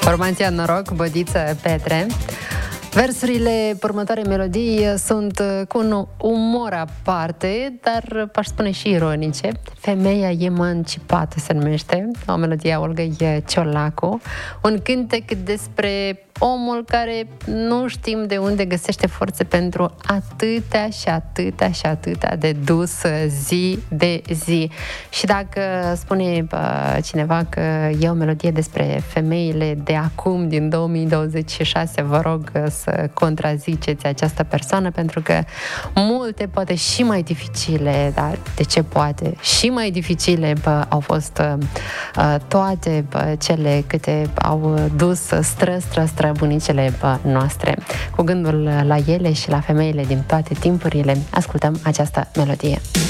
Formația Noroc, Bădiță, Petre. Versurile următoarei melodii sunt cu un umor aparte, dar aș spune și ironice. Femeia emancipată se numește, o melodie a Olgăi Ciolacu, un cântec despre omul care nu știm de unde găsește forțe pentru atâtea și atâtea și atâtea de dus zi de zi. Și dacă spune cineva că e o melodie despre femeile de acum, din 2026, vă rog să contraziceți această persoană, pentru că multe, poate și mai dificile, dar de ce poate? Și mai dificile au fost toate cele câte au dus bunicele noastre. Cu gândul la ele și la femeile din toate timpurile, ascultăm această melodie.